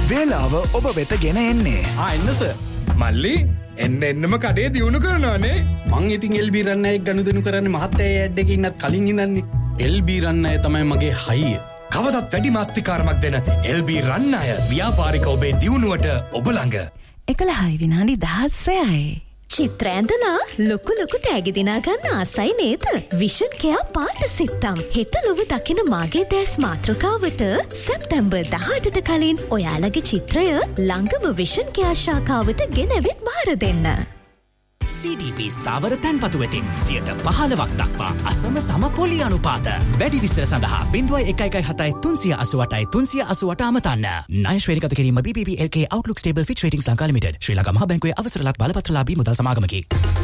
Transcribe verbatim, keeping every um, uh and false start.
වේලාව ඔබ වෙත ගෙන එන්නේ. ආ එන්න සර්. මල්ලි එන්න එන්නම කඩේ දියුණු කරනවානේ. මං ඉතින් එල් බී රන්නයෙක් ගනුදෙනු කරන්නේ මහත්තයා ඇඩ් එකේ ඉන්නත් කලින් ඉඳන්නේ. එල් බී රන්නය තමයි මගේ හයිය. කවදත් වැඩි මාත්‍රිකාරමක් දෙන එල් බී රන්නය ව්‍යාපාරික ඔබේ දියුණුවට ඔබ ළඟ. එකලහයි විනාඩි දහස්සයයි. චිත්‍ර ඇඳලා ලොකු ලොකු තෑගි දිනා ගන්න ආසයි නේද? විෂන් කෙයා පාට සිත්තම්. හෙට ලොව දකින මාගේ දැස් මාතෘකාවට සැප්තැම්බර් දහඅටට කලින් ඔයාලගේ චිත්‍රය ළඟම විෂන් කෙයා ශාඛාවට ගෙනවිත් බාර දෙන්න. සී ඩී පී ස්ථාවර තැන්පතු වෙතින් සියයට පහළොවක් දක්වා අසම සම පොලි අනුපාත. වැඩි විස්තර සඳහා බිංදුවයි එකයි එකයි හතයි තුන්සිය අසූඅටයි තුන්සිය අසූඅට අමතන්න. ණය ශ්‍රේණිගත කිරීම බී පී පී එල් කේ Outlook Stable Fitch Ratings Lanka limited. ශ්‍රී ලංකා මහා බැංකුවේ අවසරලත් බලපත්‍රලාභී මුදල් සමාගමකි.